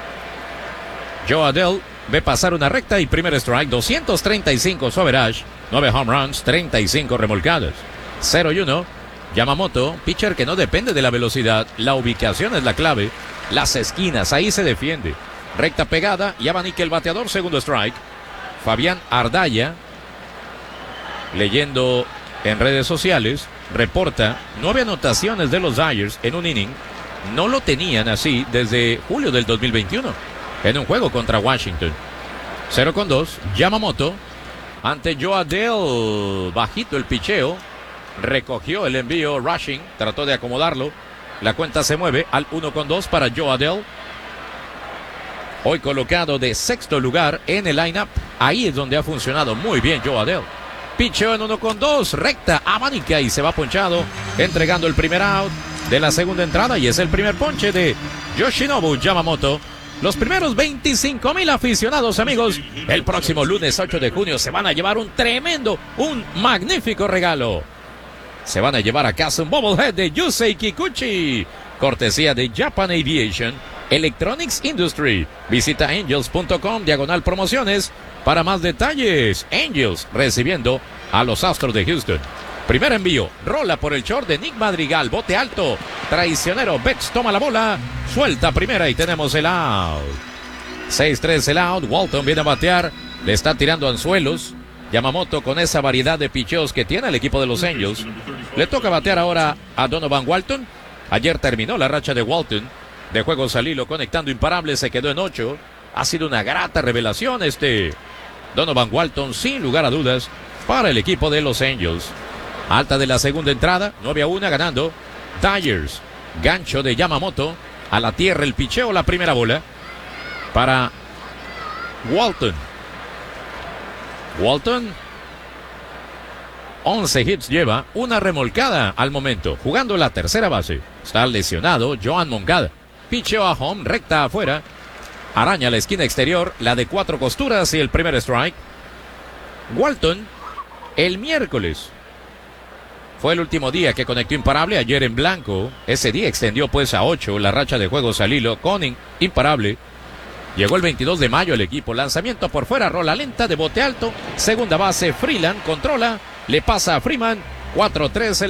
Joe Adell ve pasar una recta y primer strike, doscientos treinta y cinco su average, nueve home runs, treinta y cinco remolcadas. cero y uno, Yamamoto, pitcher que no depende de la velocidad, la ubicación es la clave, las esquinas, ahí se defiende. Recta pegada y abanica el bateador, segundo strike. Fabián Ardaya, leyendo en redes sociales, reporta nueve anotaciones de los Dodgers en un inning. No lo tenían así desde julio del dos mil veintiuno, en un juego contra Washington. cero con dos, Yamamoto, ante Joe Adell, bajito el picheo, recogió el envío Rushing, trató de acomodarlo. La cuenta se mueve al uno con dos para Joe Adell. Hoy colocado de sexto lugar en el lineup. Ahí es donde ha funcionado muy bien Joe Adell. Picheo en uno con dos, recta, abanica y se va ponchado, entregando el primer out de la segunda entrada. Y es el primer ponche de Yoshinobu Yamamoto. Los primeros veinticinco mil aficionados, amigos, el próximo lunes ocho de junio se van a llevar un tremendo, un magnífico regalo. Se van a llevar a casa un bobblehead de Yusei Kikuchi, cortesía de Japan Aviation Electronics Industry. Visita angels punto com diagonal promociones para más detalles. Angels recibiendo a los Astros de Houston. Primer envío, rola por el short de Nick Madrigal, bote alto, traicionero, Betts toma la bola, suelta primera y tenemos el out. seis tres el out, Walton viene a batear, le está tirando anzuelos. Yamamoto, con esa variedad de picheos que tiene el equipo de los Angels, le toca batear ahora a Donovan Walton. Ayer terminó la racha de Walton de juegos al hilo, conectando imparables, se quedó en ocho. Ha sido una grata revelación este Donovan Walton, sin lugar a dudas, para el equipo de los Angels. Alta de la segunda entrada, nueve a uno ganando Dodgers. Gancho de Yamamoto, a la tierra el picheo, la primera bola para Walton. Walton, once hits lleva, una remolcada al momento, jugando la tercera base. Está lesionado Joan Moncada. Picheo a home, recta afuera. Araña la esquina exterior, la de cuatro costuras y el primer strike. Walton, el miércoles. Fue el último día que conectó imparable ayer en blanco. Ese día extendió pues a ocho la racha de juegos al hilo con imparable. Llegó el veintidós de mayo el equipo. Lanzamiento por fuera, rola lenta de bote alto. Segunda base, Freeland controla. Le pasa a Freeman. cuatro tres.